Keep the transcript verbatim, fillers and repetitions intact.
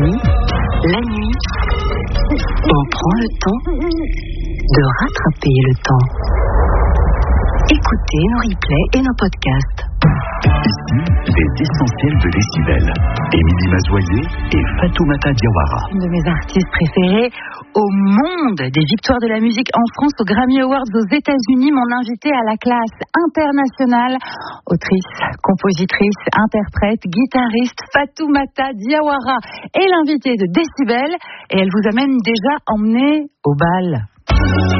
Ici, la nuit, on prend le temps de rattraper le temps. Écoutez nos replays et nos podcasts. Ici, les essentiels de Décibel. Émilie Mazoyer et Fatoumata Diawara. Une de mes artistes préférées au monde, des victoires de la musique en France, aux Grammy Awards aux États-Unis, mon invitée à la classe internationale, autrice, compositrice, interprète, guitariste, Fatoumata Diawara est l'invitée de Décibel et elle vous amène déjà emmenée au bal.